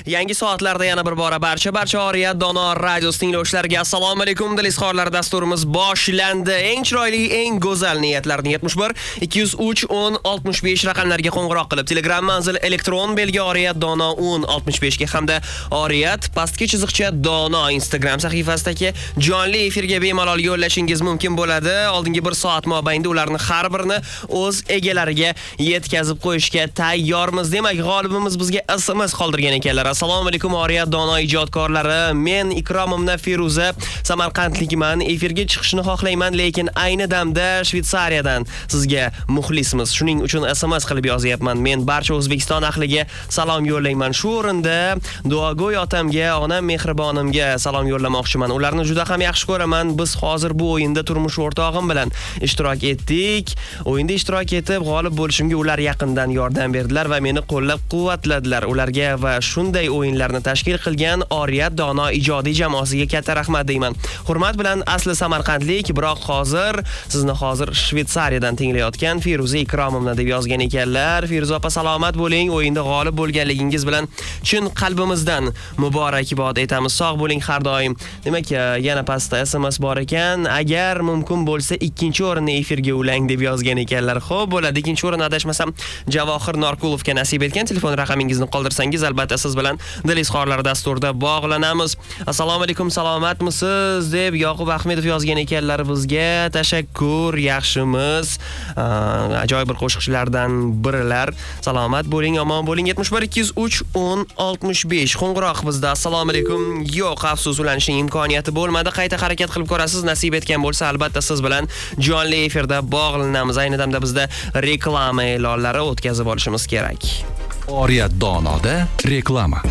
Yangi soatlarda yana bir bora barcha Oriyat Dono radio tinglovchilariga assalomu alaykum. Dilizxorlar dasturimiz boshlandi. Eng chiroyli, eng go'zal niyatlarni 71 203 10 65 raqamlarga qo'ng'iroq qilib, Telegram manzil elektron belgi Oriyat Dono 10 65 ga hamda Oriyat pastki chiziqcha Dono Instagram sahifasidagi jonli efirga bemalol yo'llashingiz mumkin bo'ladi. Oldingi bir soat mobaynida ularni har birini o'z egalariga yetkazib qo'yishga tayyormiz. Demak, g'olibimiz bizga SMS qoldirgan ekanlar. Assalomu alaykum Oriyat Dono ijodkorlari. Men Ikromimna Feruza, Samarqandlikman. Efirga chiqishni xohlayman, lekin ayni damda Shvetsariyadan sizga muxlismiz. Shuning uchun SMS qilib yozyapman. Men barcha O'zbekiston ahliga salom yo'llayman. Shu o'rinda duogo'y otamga, onam mehribonimga salom yo'llamoqchiman. Ularni juda ham yaxshi ko'raman. Biz hozir bu o'yinda turmush o'rtog'im bilan ishtirok etdik. O'yinda ishtirok etib, g'olib bo'lishimga ular yaqindan yordam berdilar va meni qo'llab-quvvatladilar. Ularga va shunday o'yinlarni tashkil qilgan Oriyat Dono ijodiy jamoasiga katta rahmat deyman. Hurmat bilan asli Samarqandlik, biroq hozir sizni Shvetsariyadan tinglayotgan Feruza Ikromimna deb yozgan ekanlar. Feruza opa salomat bo'ling. O'yinda g'olib bo'lganligingiz bilan chin qalbimizdan muborakbod etamiz. Sog' bo'ling har doim. Demak, yana pastda SMS bor ekan. Agar mumkin bo'lsa ikkinchi o'rinni efirga ulang deb yozgan ekanlar. Xo'p, bo'ladi. Ikkinchi o'rin adashmasam Javohir Norqulovga nasib etgan. Telefon raqamingizni qoldirsangiz, albatta siz bilan Dilizxorlar dasturida bog'lanamiz. Assalomu alaykum, salomatmisiz deb Yoqub Ahmedov yozgan ekanlar bizga. Tashakkur, yaxshimiz. Ajoyib bir qo'shiqchilardan birilar. Salomat bo'ling, omon bo'ling. 71 203 10 65 qo'ng'iroq bizda. Assalomu alaykum. Yo'q, afsus, ulanishning imkoniyati bo'lmadi. Qayta harakat qilib ko'rasiz. Nasib etgan bo'lsa, albatta siz bilan jonli efirda bog'lanamiz. Ayni damda bizda reklama e'lonlari o'tkazib olishimiz kerak. Oriyat Donoda reklama.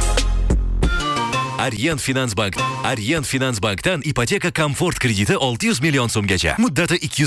Arient Finansbankdan ipoteka komfort krediti 600 million so'mgacha. Muddati 2